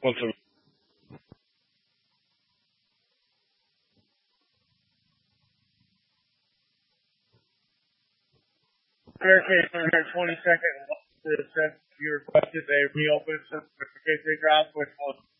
Once a Hurricane on her 22nd, you requested they reopen some certificate drops, which will